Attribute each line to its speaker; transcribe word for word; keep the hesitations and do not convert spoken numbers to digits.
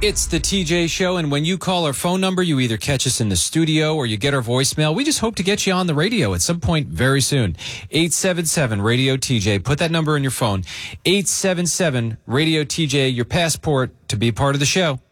Speaker 1: It's the T J Show, and when you call our phone number, you either catch us in the studio or you get our voicemail. We just hope to get you on the radio at some point very soon. eight seven seven radio T J. Put that number in your phone. eight seven seven radio T J, your passport to be part of the show.